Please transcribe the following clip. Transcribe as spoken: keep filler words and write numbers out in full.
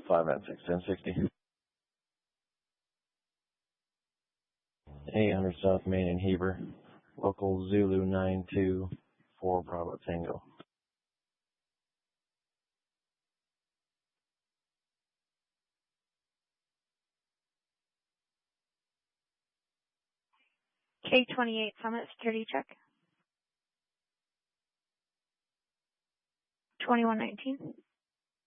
five nine six, ten sixty. eight hundred South Main in Heber. Local Zulu nine two four Bravo Tango. K twenty-eight Summit security check. twenty-one nineteen.